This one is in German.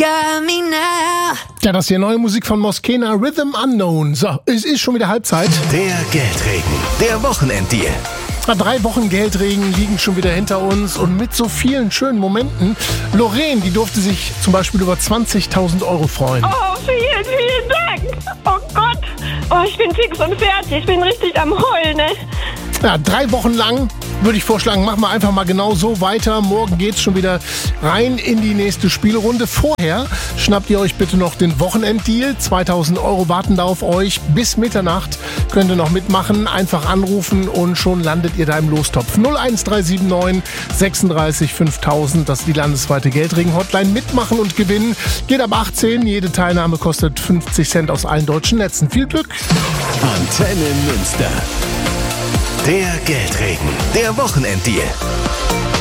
got me now. Ja, das ist die neue Musik von Moskena, Rhythm Unknown. So, es ist schon wieder Halbzeit. Der Geldregen, der Wochenenddeal. 3 Wochen Geldregen liegen schon wieder hinter uns und mit so vielen schönen Momenten. Lorraine, die durfte sich zum Beispiel über 20.000 Euro freuen. Oh, vielen, vielen Dank. Oh Gott. Oh, ich bin fix und fertig. Ich bin richtig am Heulen, ne? Ja, 3 Wochen lang würde ich vorschlagen, machen wir einfach mal genau so weiter. Morgen geht's schon wieder rein in die nächste Spielrunde. Vorher schnappt ihr euch bitte noch den Wochenenddeal. 2.000 Euro warten da auf euch. Bis Mitternacht könnt ihr noch mitmachen. Einfach anrufen und schon landet ihr da im Lostopf. 01379 36 5000. Das ist die landesweite Geldregen-Hotline. Mitmachen und gewinnen geht ab 18. Jede Teilnahme kostet 50 Cent aus allen deutschen Netzen. Viel Glück! Antenne Münster. Der Geldregen, der Wochenenddeal.